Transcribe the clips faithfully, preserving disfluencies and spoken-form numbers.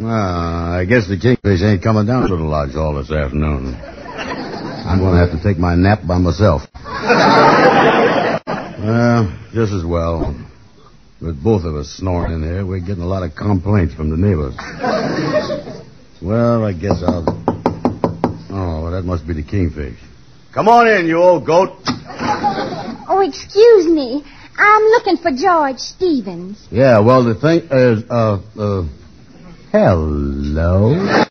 Well, I guess the Kingfish ain't coming down to the lodge hall this afternoon. I'm going to have to take my nap by myself. Well, just as well. With both of us snoring in there, we're getting a lot of complaints from the neighbors. Well, I guess I'll... Oh, well, that must be the Kingfish. Come on in, you old goat. Oh, excuse me. I'm looking for George Stevens. Yeah, well, the thing is, uh, uh... Hello? Uh,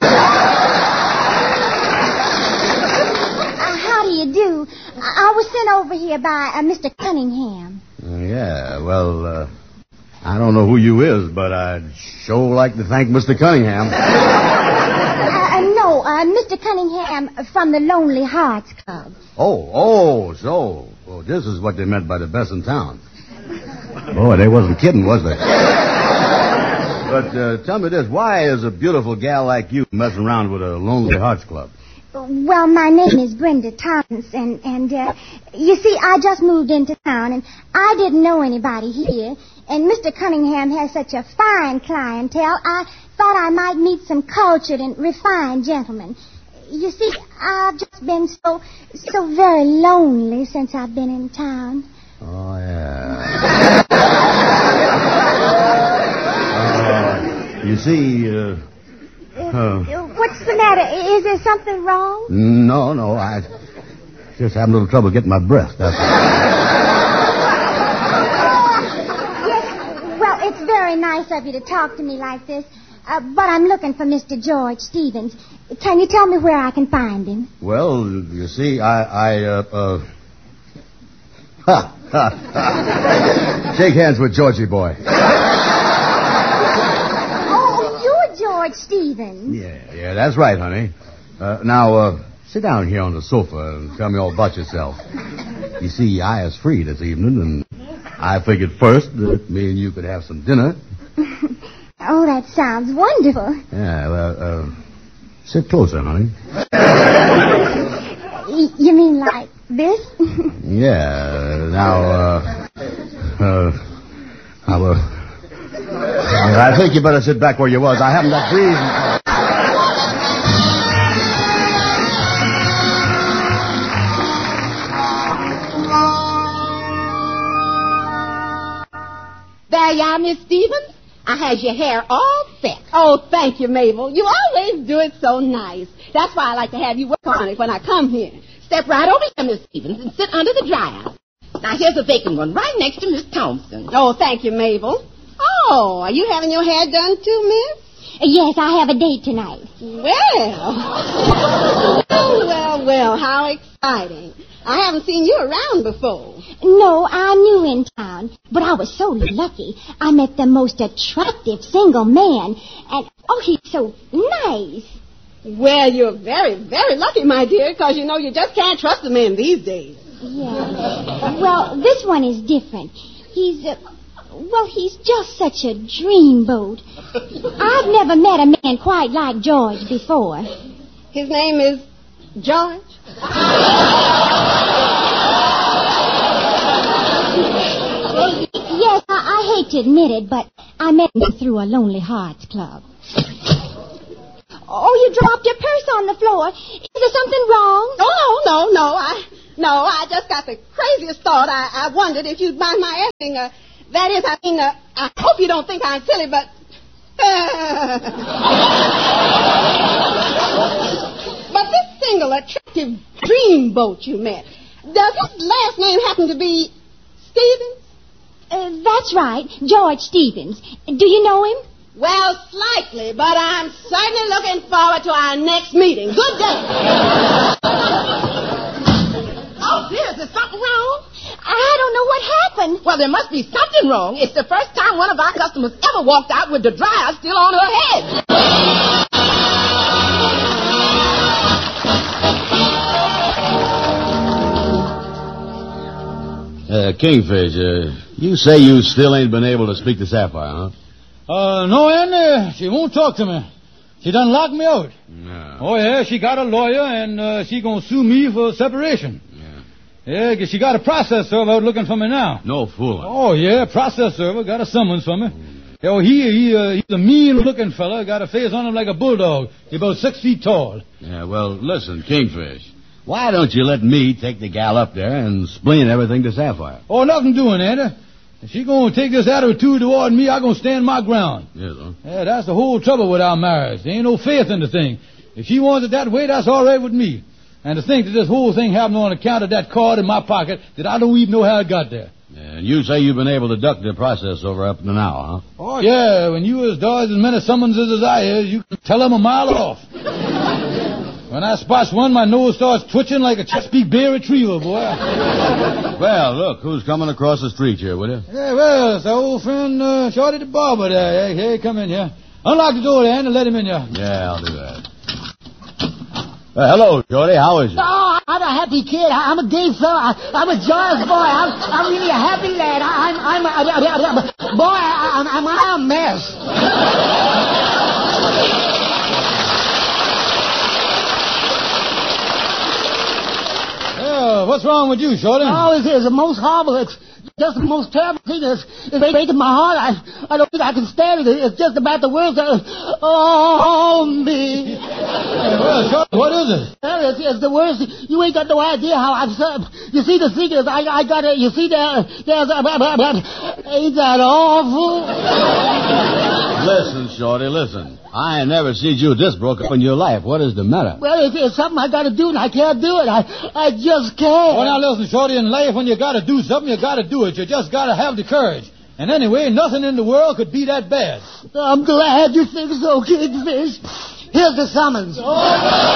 how do you do? I, I was sent over here by uh, Mister Cunningham. Uh, yeah, well, uh... I don't know who you is, but I'd sure like to thank Mister Cunningham. Uh, no, uh, Mister Cunningham from the Lonely Hearts Club. Oh, oh, so. Well, this is what they meant by the best in town. Boy, they wasn't kidding, was they? But uh, tell me this, why is a beautiful gal like you messing around with a Lonely Hearts Club? Well, my name is Brenda Thomas, and, and uh, you see, I just moved into town, and I didn't know anybody here. And Mister Cunningham has such a fine clientele, I thought I might meet some cultured and refined gentlemen. You see, I've just been so, so very lonely since I've been in town. Oh, yeah. uh, you see, uh... Uh, what's the matter? Is there something wrong? No, no, I just having a little trouble getting my breath, that's all. Yes, well, it's very nice of you to talk to me like this, uh, but I'm looking for Mister George Stevens. Can you tell me where I can find him? Well, you see, I, I, uh, uh... Ha, ha, ha. Shake hands with Georgie boy. George Stevens. Yeah, yeah, that's right, honey. Uh, now, uh, sit down here on the sofa and tell me all about yourself. You see, I is free this evening, and I figured first that me and you could have some dinner. Oh, that sounds wonderful. Yeah, well, uh, sit closer, honey. Y- you mean like this? Yeah, now, uh, uh, now, uh, I think you better sit back where you was. I haven't got breathing. There you are, Miss Stevens. I had your hair all set. Oh, thank you, Mabel. You always do it so nice. That's why I like to have you work on it when I come here. Step right over here, Miss Stevens, and sit under the dryer. Now, here's a vacant one right next to Miss Thompson. Oh, thank you, Mabel. Oh, are you having your hair done too, miss? Yes, I have a date tonight. Well. well, well, well, how exciting. I haven't seen you around before. No, I'm new in town, but I was so lucky. I met the most attractive single man, and, oh, he's so nice. Well, you're very, very lucky, my dear, because, you know, you just can't trust a man these days. Yeah. Well, this one is different. He's, uh, well, he's just such a dreamboat. I've never met a man quite like George before. His name is George? Yes, I, I hate to admit it, but I met him through a Lonely Hearts Club. Oh, you dropped your purse on the floor. Is there something wrong? Oh, no, no, no. I, no, I just got the craziest thought. I, I wondered if you'd mind my asking, uh, that is, I mean, uh, I hope you don't think I'm silly, but... but this single, attractive dreamboat you met, does his last name happen to be Stevens? Uh, that's right, George Stevens. Do you know him? Well, slightly, but I'm certainly looking forward to our next meeting. Good day. Oh, dear, is there something wrong? I don't know what happened. Well, there must be something wrong. It's the first time one of our customers ever walked out with the dryer still on her head. Uh, Kingfish, uh, you say you still ain't been able to speak to Sapphire, huh? Uh, no, Andy. She won't talk to me. She done locked me out. No. Oh, yeah, she got a lawyer, and uh, she gonna sue me for separation. Yeah. Yeah, 'cause she got a process server out looking for me now. No fooling. Oh, yeah, process server got a summons for me. Oh, he, he, uh, he's a mean-looking fella. Got a face on him like a bulldog. He's about six feet tall. Yeah, well, listen, Kingfish. Why don't you let me take the gal up there and explain everything to Sapphire? Oh, nothing doing, Andy. If she gonna take this attitude toward me, I gonna stand my ground. Yes, huh? Yeah, that's the whole trouble with our marriage. There ain't no faith in the thing. If she wants it that way, that's all right with me. And to think that this whole thing happened on account of that card in my pocket that I don't even know how it got there. And you say you've been able to duck the process over up to now, huh? Oh, yeah. When you as dodge as many summonses as I is, you can tell them a mile off. When I spots one, my nose starts twitching like a Chesapeake Bay retriever, boy. Well, look, who's coming across the street here, will you? Yeah, well, it's our old friend uh, Shorty the barber there. Hey, hey, come in here. Unlock the door there and let him in here. Yeah, I'll do that. Uh, hello, Shorty. How is it? Oh, I'm a happy kid. I, I'm a gay fella. I, I'm a joyous boy. I'm, I'm really a happy lad. I, I'm, I'm, a, I'm, a, I'm a, boy. I, I'm, I'm, I'm a mess. Yeah, what's wrong with you, Shorty? Oh, it is the most horrible. It's just the most terrible thing. It's, it's breaking my heart. I, I don't think I can stand it. It's just about the words that, oh, me. Hey, well, Shorty, what is it? Well, it's, it's the worst. You ain't got no idea how I'm... You see, the thing is, I, I got it. You see, there, there's... Uh, ain't that awful? Listen, Shorty, listen. I ain't never seen you this broke up in your life. What is the matter? Well, it's, it's something I got to do, and I can't do it. I, I just can't. Well, now, listen, Shorty, in life, when you got to do something, you got to do it. You just got to have the courage. And anyway, nothing in the world could be that bad. I'm glad you think so, Kingfish. Here's the summons.